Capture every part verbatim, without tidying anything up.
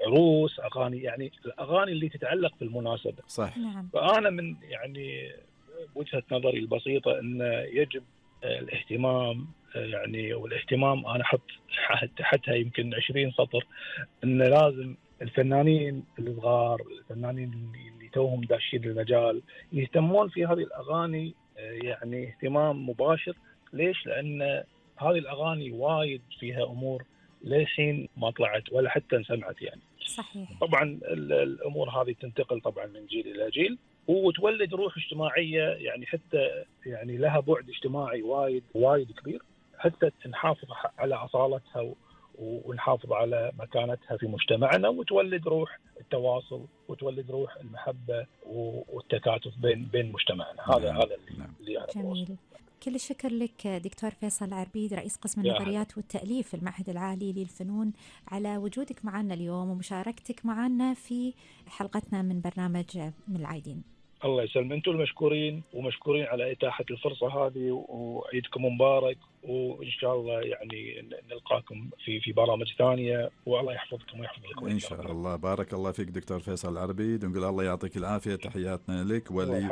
عروس، أغاني يعني الأغاني اللي تتعلق في المناسبة. صح. نعم. فأنا من يعني وجهة نظري البسيطة أن يجب الاهتمام، يعني والاهتمام أنا حط تحتها يمكن عشرين سطر، أن لازم الفنانين الصغار، الفنانين اللي توهم داشين المجال يهتمون في هذه الأغاني يعني اهتمام مباشر. ليش؟ لأن هذه الأغاني وايد فيها أمور للحين ما طلعت ولا حتى انسمعت يعني. صحيح. طبعا الأمور هذه تنتقل طبعا من جيل إلى جيل وتولد روح اجتماعية، يعني حتى يعني لها بعد اجتماعي وايد وايد كبير، حتى نحافظ على أصالتها ونحافظ على مكانتها في مجتمعنا، وتولد روح التواصل وتولد روح المحبة والتكاتف بين بين مجتمعنا. هذا نعم. هذا نعم. اللي أنا جميل. بوصل. كل الشكر لك دكتور فيصل العربيد، رئيس قسم النظريات والتأليف في المعهد العالي للفنون، على وجودك معنا اليوم ومشاركتك معنا في حلقتنا من برنامج من العايدين. الله يسلم، انتم المشكورين ومشكورين على إتاحة الفرصة هذه، وعيدكم مبارك، وإن شاء الله يعني نلقاكم في في برامج ثانية، والله يحفظكم ويحفظ الكويت إن شاء الله. بارك الله فيك دكتور فيصل العربيد، ونقول الله يعطيك العافية. تحياتنا لك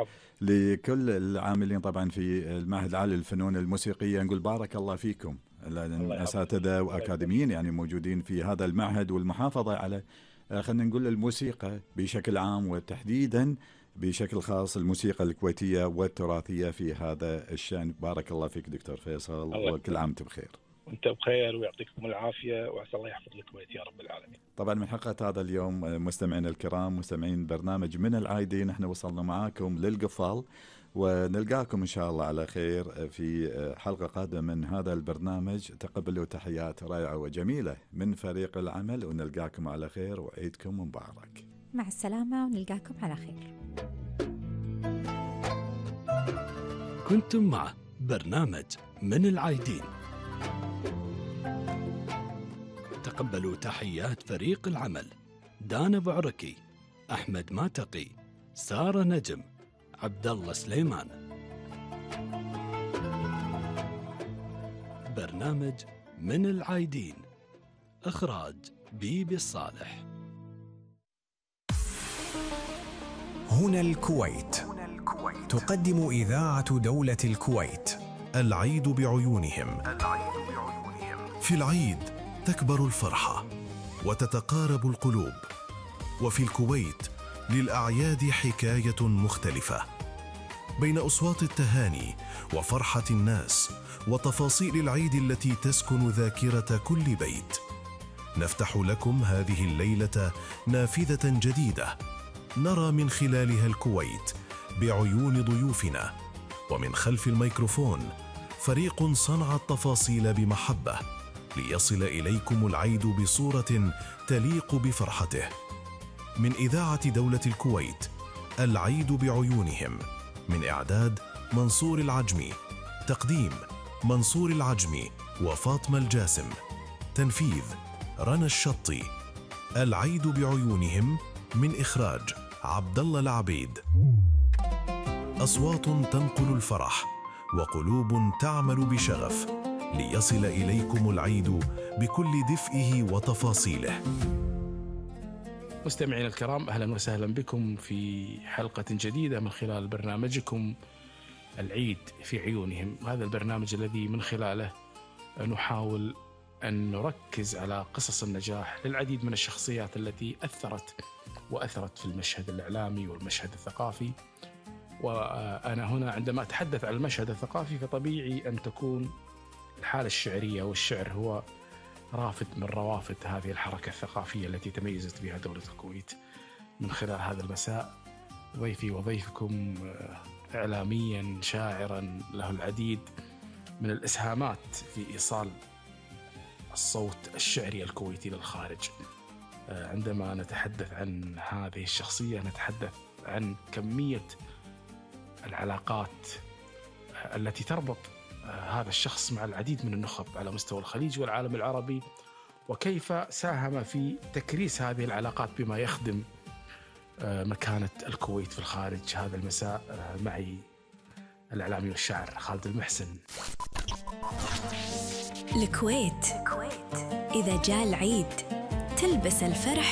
ولكل العاملين طبعا في المعهد العالي للفنون الموسيقية، نقول بارك الله فيكم، الأساتذة وأكاديميين يعني موجودين في هذا المعهد، والمحافظة على خلينا نقول الموسيقى بشكل عام وتحديدا بشكل خاص الموسيقى الكويتية والتراثية في هذا الشأن. بارك الله فيك دكتور فيصل، وكل عام وانتم بخير. وانت بخير ويعطيكم العافية، وعسى الله يحفظ الكويت يا رب العالمين. طبعا من حلقة هذا اليوم مستمعين الكرام، مستمعين برنامج من العايدين، احنا وصلنا معاكم للقفال، ونلقاكم إن شاء الله على خير في حلقة قادمة من هذا البرنامج. تقبلوا تحيات رائعة وجميلة من فريق العمل، ونلقاكم على خير وعيدكم مبارك. مع السلامة ونلقاكم على خير. كنتم مع برنامج من العايدين. تقبلوا تحيات فريق العمل: دانا بعركي، أحمد ماتقي، سارة نجم، عبد الله سليمان. برنامج من العايدين، إخراج بيبي الصالح. هنا الكويت. تقدم إذاعة دولة الكويت العيد بعيونهم. في العيد تكبر الفرحة وتتقارب القلوب، وفي الكويت للأعياد حكاية مختلفة بين أصوات التهاني وفرحة الناس وتفاصيل العيد التي تسكن ذاكرة كل بيت. نفتح لكم هذه الليلة نافذة جديدة نرى من خلالها الكويت بعيون ضيوفنا، ومن خلف الميكروفون فريق صنع التفاصيل بمحبة ليصل إليكم العيد بصورة تليق بفرحته. من إذاعة دولة الكويت العيد بعيونهم، من إعداد منصور العجمي، تقديم منصور العجمي وفاطمة الجاسم، تنفيذ رنا الشطي. العيد بعيونهم من إخراج عبد الله العبيد. أصوات تنقل الفرح وقلوب تعمل بشغف ليصل إليكم العيد بكل دفئه وتفاصيله. مستمعين الكرام، أهلا وسهلا بكم في حلقة جديدة من خلال برنامجكم العيد في عيونهم. هذا البرنامج الذي من خلاله نحاول أن نركز على قصص النجاح للعديد من الشخصيات التي أثرت وأثرت في المشهد الإعلامي والمشهد الثقافي. وأنا هنا عندما أتحدث عن المشهد الثقافي فطبيعي أن تكون الحالة الشعرية والشعر هو رافد من روافد هذه الحركة الثقافية التي تميزت بها دولة الكويت. من خلال هذا المساء ضيفي وضيفكم إعلاميا شاعرا له العديد من الإسهامات في إيصال الصوت الشعري الكويتي للخارج. عندما نتحدث عن هذه الشخصية نتحدث عن كمية العلاقات التي تربط هذا الشخص مع العديد من النخب على مستوى الخليج والعالم العربي، وكيف ساهم في تكريس هذه العلاقات بما يخدم مكانة الكويت في الخارج. هذا المساء معي الإعلامي والشاعر خالد المحسن. الكويت إذا جاء العيد تلبس الفرح